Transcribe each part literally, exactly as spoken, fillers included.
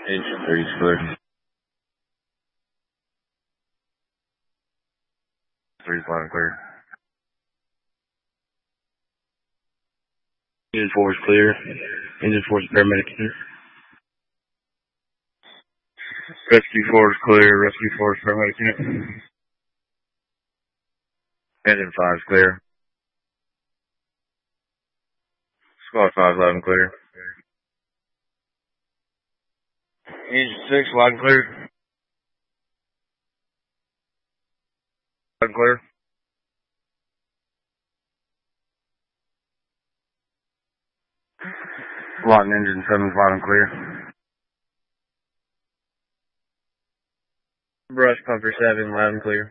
Engine three is clear. Three is loud and clear. Engine four is clear. Engine four is paramedic unit. Rescue four is clear. Rescue four is paramedic unit. Engine five is clear. Squad five loud and clear. Engine six loud and clear. Loud and clear. Lawton engine seven is loud and clear. Brush pumper seven loud and clear.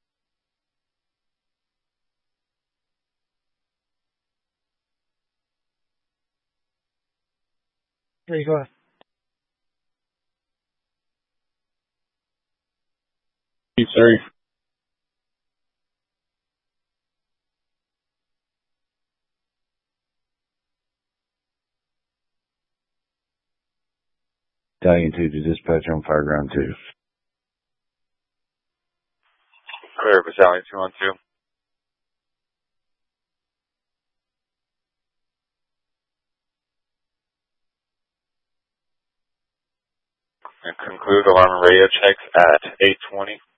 There you go. Sorry. Battalion two to dispatch on fireground two. Clear, Battalion two on two. And conclude alarm and radio checks at eight twenty.